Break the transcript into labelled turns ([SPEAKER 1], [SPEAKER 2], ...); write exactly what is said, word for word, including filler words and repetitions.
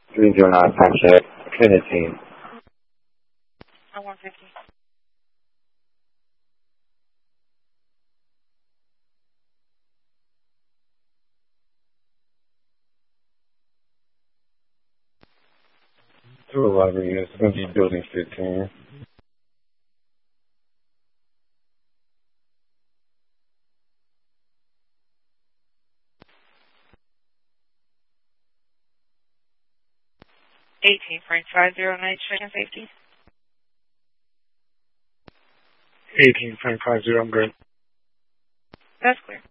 [SPEAKER 1] three zero nine, time check. Trinity.
[SPEAKER 2] I'm one fifty.
[SPEAKER 1] To a library, yes. It's going to be building fifteen.
[SPEAKER 2] eighteen point five zero nine, check and safety.
[SPEAKER 3] eighteen point five zero, I'm good.
[SPEAKER 2] That's clear.